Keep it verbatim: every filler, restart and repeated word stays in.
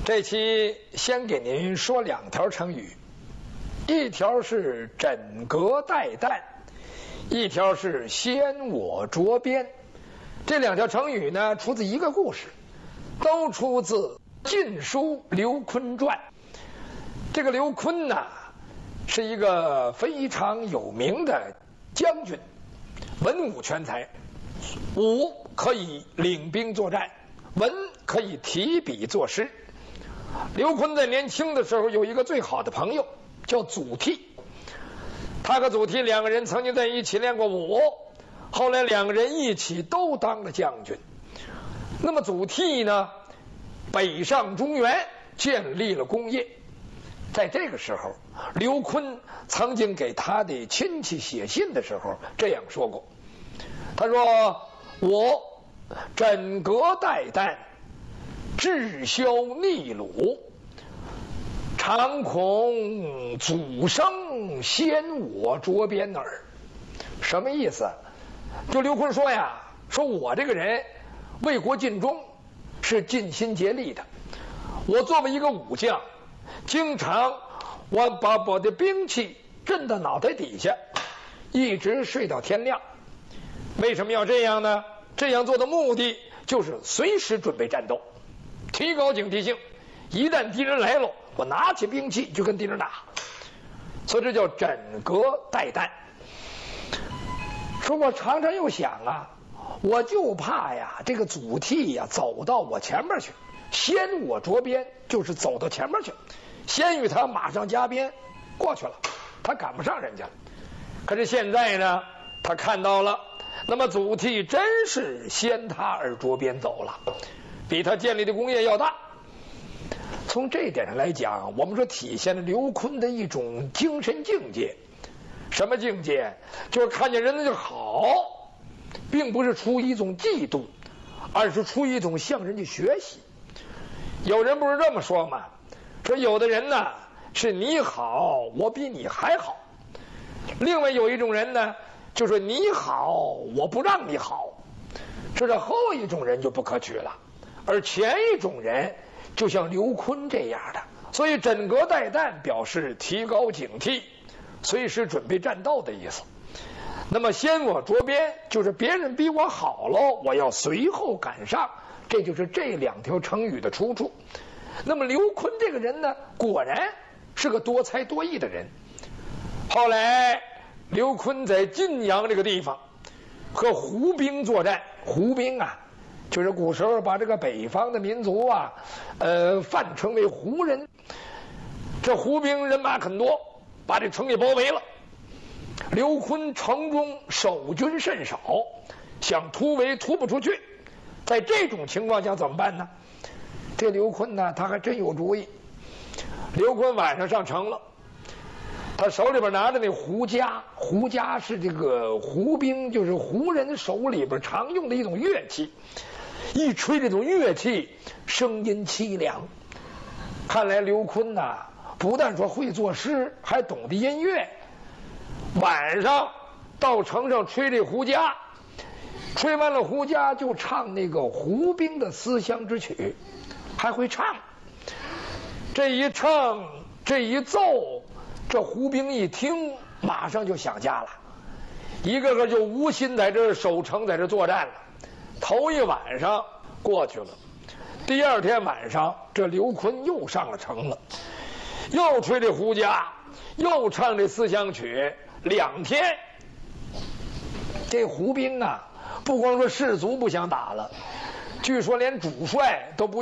这期先给您说两条成语，一条是枕戈待旦，一条是先我着边。这两条成语呢，出自一个故事，都出自《晋书·刘琨传》。这个刘琨呢，是一个非常有名的将军，文武全才，武可以领兵作战，文可以提笔作诗。刘琨在年轻的时候有一个最好的朋友叫祖逖，他和祖逖两个人曾经在一起练过武，后来两个人一起都当了将军。那么祖逖呢，北上中原，建立了功业。在这个时候，刘琨曾经给他的亲戚写信的时候这样说过，他说：我枕戈待旦，志修逆鲁，常恐祖生先我着边耳。什么意思？就刘琨说呀，说我这个人为国尽忠，是尽心竭力的。我作为一个武将，经常我把我的兵器震到脑袋底下，一直睡到天亮。为什么要这样呢？这样做的目的就是随时准备战斗，提高警惕性，一旦敌人来了，我拿起兵器就跟敌人打。所以这叫枕戈待旦。说我常常又想啊，我就怕呀这个祖逖呀走到我前面去，先我着边，就是走到前面去，先与他马上加鞭过去了，他赶不上人家了。可是现在呢，他看到了，那么祖逖真是先他而着边走了，比他建立的功业要大。从这一点上来讲，我们说体现了刘琨的一种精神境界。什么境界？就是看见人家就好，并不是出于一种嫉妒，而是出于一种向人家学习。有人不是这么说吗？说有的人呢是你好，我比你还好；另外有一种人呢，就是你好，我不让你好。说这后一种人就不可取了，而前一种人就像刘琨这样的。所以枕戈待旦表示提高警惕，随时准备战斗的意思。那么先我着边，就是别人比我好了，我要随后赶上，这就是这两条成语的出处。那么刘琨这个人呢，果然是个多才多艺的人。后来刘琨在晋阳这个地方和胡兵作战。胡兵啊，就是古时候把这个北方的民族啊，呃，泛称为胡人。这胡兵人马很多，把这城给包围了。刘琨城中守军甚少，想突围突不出去。在这种情况下怎么办呢？这刘琨呢，他还真有主意。刘琨晚上上城了，他手里边拿着那胡笳，胡笳是这个胡兵，就是胡人手里边常用的一种乐器。一吹这种乐器，声音凄凉。看来刘琨呐，不但说会作诗，还懂得音乐。晚上到城上吹这胡笳，吹完了胡笳就唱那个胡兵的思乡之曲，还会唱。这一唱，这一奏，这胡兵一听，马上就想家了，一个个就无心在这守城，在这作战了。头一晚上过去了，第二天晚上，这刘琨又上了城了，又吹这胡笳，又唱这思乡曲。两天，这胡兵啊，不光说士卒不想打了，据说连主帅都不